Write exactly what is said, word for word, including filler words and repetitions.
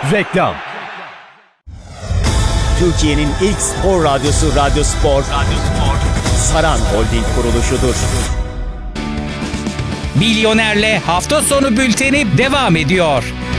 Reklam. Türkiye'nin ilk spor radyosu Radyo Spor, Radyo Spor, Saran Holding kuruluşudur. Milyoner'le hafta sonu bülteni devam ediyor.